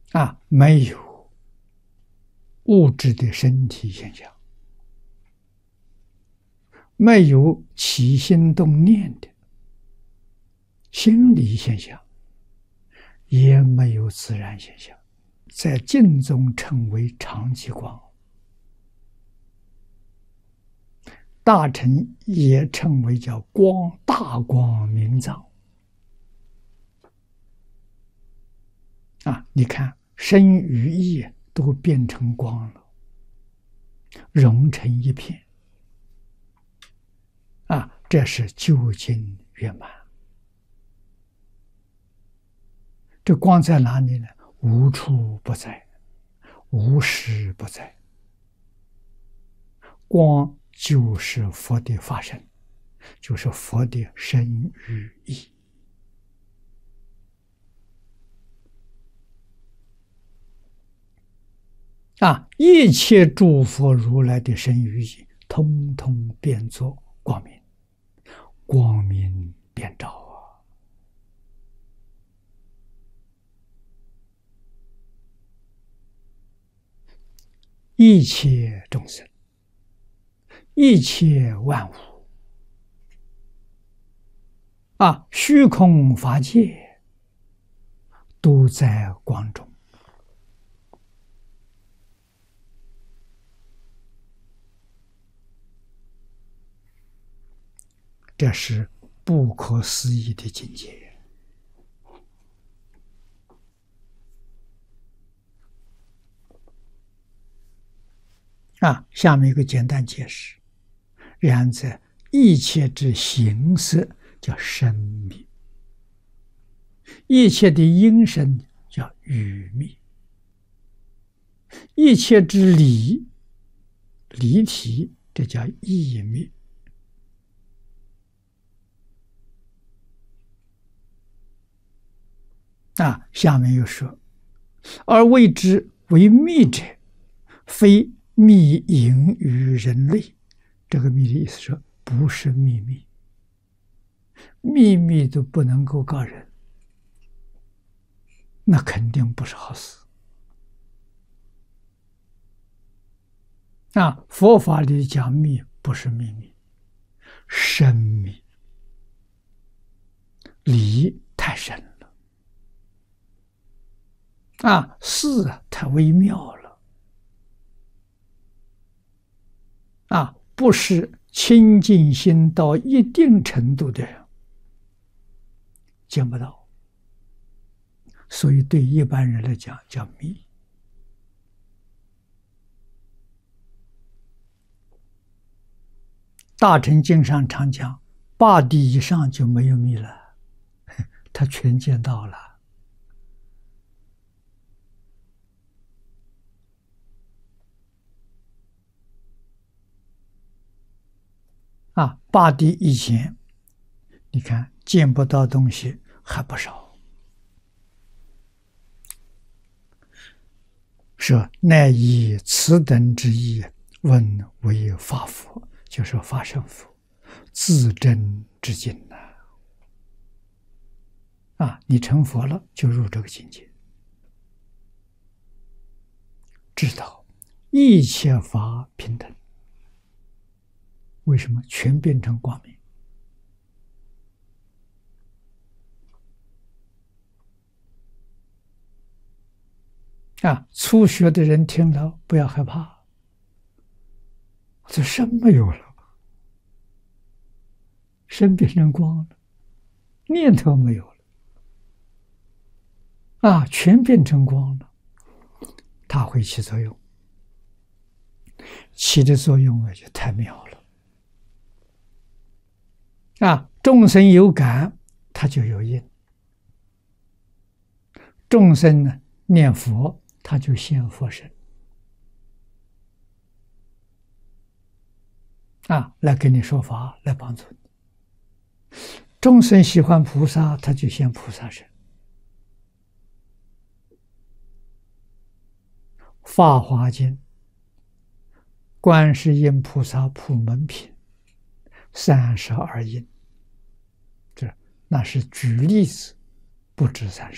没有物质的身体现象，没有起心动念的心理现象，也没有自然现象，在净中称为常寂光，大乘也称为叫光，大光明藏。你看身与意都变成光了，融成一片，这是究竟圆满。这光在哪里呢？无处不在，无时不在。光就是佛的法身，就是佛的身与意。一切诸佛如来的身与意，通通变作光明，光明遍照一切众生，一切万物，虚空法界都在光中。这是不可思议的境界。下面一个简单解释：然则一切之形色叫生灭，一切的音声叫语灭，一切之理体，这叫意灭。下面又说，而谓之为密者，非密隐于人类。这个密的意思说，不是秘密，秘密都不能够告人，那肯定不是好事。佛法里讲密不是秘密，深密，理太深了。事太微妙了，不是清净心到一定程度的人见不到，所以对一般人来讲叫密。大乘经上常讲，8地以上就没有密了，他全见到了。8地以前，你看见不到东西还不少。说乃以此等之意，问为法佛，就是法身佛，自证之境你成佛了，就入这个境界，知道一切法平等。为什么全变成光明？初学的人听了不要害怕，这身没有了，身变成光了，念头没有了，全变成光了，它会起作用，起的作用就太妙了。众生有感，他就有因；众生呢念佛，他就现佛身，来给你说法，来帮助你。众生喜欢菩萨，他就现菩萨身。法华经，观世音菩萨普门品32因，那是举例子，不止30。